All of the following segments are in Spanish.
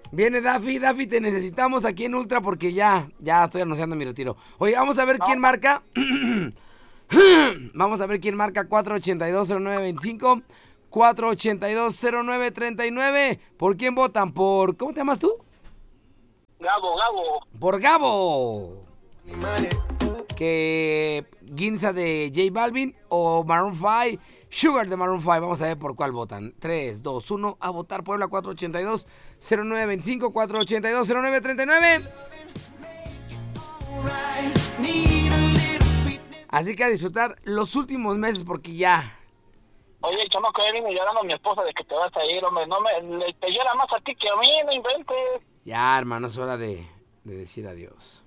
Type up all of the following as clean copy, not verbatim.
Viene Daffy, te necesitamos aquí en Ultra porque ya estoy anunciando mi retiro. Oye, vamos a ver quién marca. Vamos a ver quién marca 4820925, 4820939. ¿Por quién votan? ¿Cómo te llamas tú? Gabo. Por Gabo. Que Ginza de J Balvin o Maroon 5, Sugar de Maroon 5. Vamos a ver por cuál votan. 3, 2, 1, a votar. Puebla 4820925, 4820939. Así que a disfrutar los últimos meses porque ya. Oye, chamaco, ya viene llorando a mi esposa de que te vas a ir, hombre. Te llora más a ti que a mí, no inventes. Ya, hermano, es hora de decir adiós.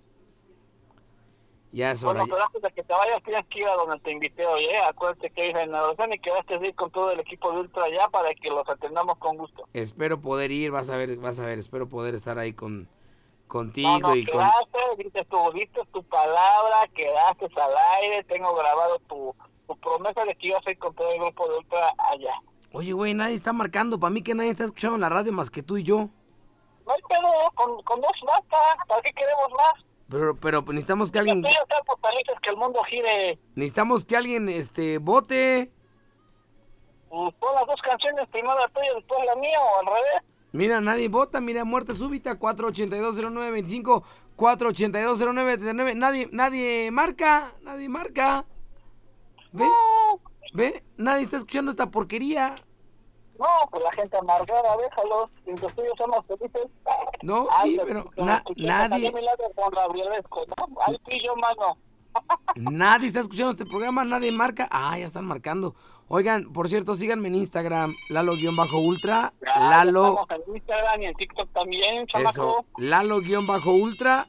Ya es hora. Bueno, pero antes de que te vayas tienes que ir a donde te invité hoy, Acuérdate que en la oración y quedaste así con todo el equipo de Ultra allá para que los atendamos con gusto. Espero poder ir, vas a ver, espero poder estar ahí contigo y quedaste, diste tu palabra, quedaste al aire, tengo grabado tu promesa de que ibas a ir con todo el grupo de Ultra allá. Oye, güey, nadie está marcando, para mí que nadie está escuchando en la radio más que tú y yo. No hay pedo, con dos basta, ¿para qué queremos más? Pero necesitamos que alguien... Tú y yo estamos felices que el mundo gire. Necesitamos que alguien, vote. Pon las dos canciones, primero la tuya, después la mía, o al revés. Mira, nadie vota, mira, muerte súbita, 4820925, 4820939, nadie marca. ¿Ve? No. ¿Ve? Nadie está escuchando esta porquería. No, pues la gente amargada, déjalos, mientras tú y yo somos felices. No, sí, pero nadie... Ay, tú y yo, mano. Nadie está escuchando este programa, nadie marca. Ya están marcando. Oigan, por cierto, síganme en Instagram, Lalo-Ultra. Estamos en Instagram y en TikTok también, chamaco. Eso, Lalo-Ultra,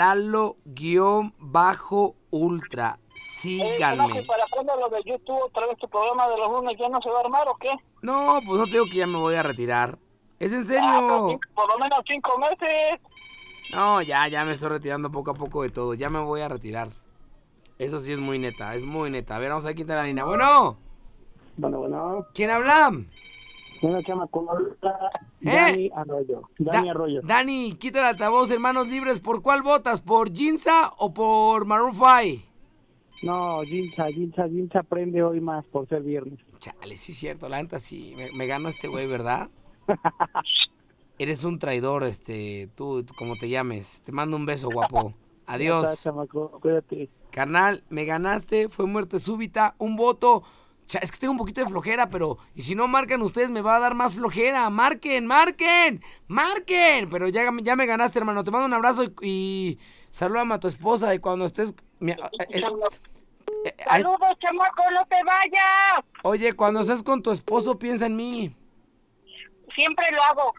Lalo-Ultra. Síganme. ¿Para cuándo lo de YouTube, otra vez tu programa de los lunes, ya no se va a armar o qué? No, pues no te digo que ya me voy a retirar. ¿Es en serio? Por lo menos 5 meses. No, ya me estoy retirando poco a poco de todo. Ya me voy a retirar. Eso sí es muy neta, es muy neta. A ver, vamos a quitar la línea. Bueno. ¿Quién habla? Una chama con Dani Arroyo. Arroyo. Dani, quita el altavoz, hermanos libres. ¿Por cuál votas? ¿Por Ginza o por Maroon 5? No, Ginza prende hoy más por ser viernes. Chale, sí es cierto, la neta sí. Me gana este güey, ¿verdad? Eres un traidor, tú, como te llames. Te mando un beso, guapo. Adiós. Ya está, chamaco, cuídate. Carnal, me ganaste, fue muerte súbita, un voto. Es que tengo un poquito de flojera, pero... Y si no marcan ustedes, me va a dar más flojera. ¡Marquen! Pero ya me ganaste, hermano. Te mando un abrazo y salúdame a tu esposa. Y cuando estés... ¡Saludos, chamaco! ¡No te vayas! Oye, cuando estés con tu esposo, piensa en mí. Siempre lo hago.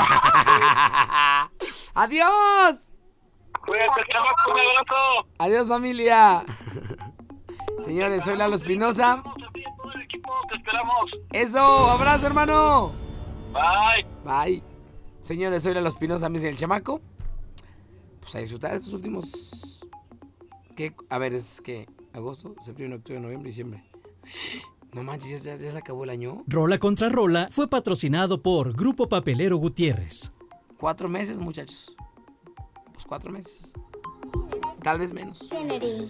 ¡Adiós! Cuídate, chamaco, un abrazo. Adiós, familia. Señores, soy Lalo Espinosa. Te esperamos. Eso, abrazo, hermano. Bye. Señores, soy Lalo Espinosa, me dice el chamaco. Pues a disfrutar estos últimos... ¿Qué? A ver, es que... Agosto, septiembre, octubre, noviembre, diciembre. No manches, ya se acabó el año. Rola contra Rola fue patrocinado por Grupo Papelero Gutiérrez. 4 meses, muchachos. Pues 4 meses. Tal vez menos. Kennedy.